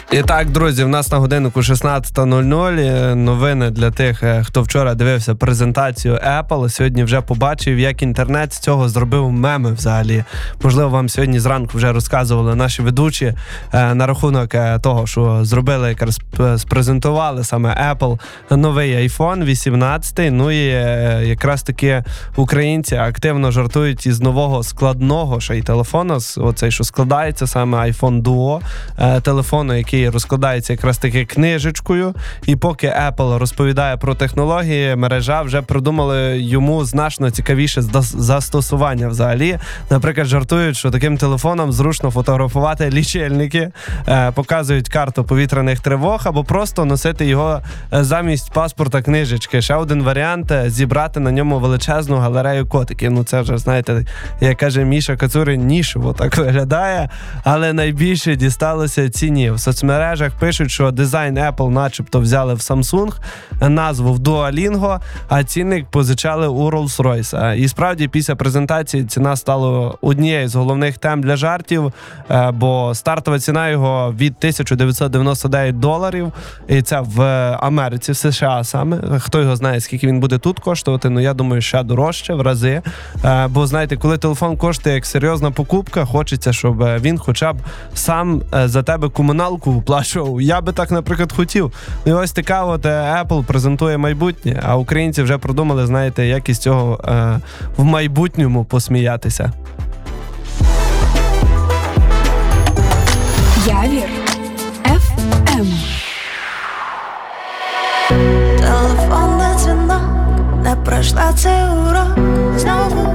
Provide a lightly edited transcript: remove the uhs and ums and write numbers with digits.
І так, друзі, в нас на годиннику 16:00. Новини для тих, хто вчора дивився презентацію Apple. Сьогодні вже побачив, як інтернет з цього зробив меми взагалі. Можливо, вам сьогодні зранку вже розказували наші ведучі на рахунок того, що зробили, якраз спрезентували саме Apple новий iPhone 18. Ну і якраз таки українці активно жартують із нового складного ще й телефону, оцей, що складається, саме iPhone Duo, телефону, який розкладається якраз таки книжечкою. І поки Apple розповідає про технології, мережа вже придумали йому значно цікавіше застосування взагалі. Наприклад, жартують, що таким телефоном зручно фотографувати лічильники, показують карту повітряних тривог або просто носити його замість паспорта книжечки. Ще один варіант – зібрати на ньому величезну галерею котиків. Ну це вже, знаєте, як каже Міша Кацурин, нішево так виглядає, але найбільше дісталося ціні. В соцмережах пишуть, що дизайн Apple начебто взяли в Samsung, назву в Duolingo, а цінник позичали у Rolls-Royce. І справді після презентації ціна стала однією з головних тем для жартів, бо стартова ціна його від $1999, і це в Америці, в США саме. Хто його знає, скільки він буде тут коштувати, ну я думаю, ще дорожче, в рази. Бо, знаєте, коли телефон коштує як серйозна покупка, хочеться, щоб він хоча б сам за тебе комуналку виплачував. Я би так, наприклад, хотів. І ось така от Apple презентує майбутнє, а українці вже продумали, знаєте, як із цього в майбутньому посміятися. Явір FM. Телефонний дзвінок, не пройшла цей урок. Знову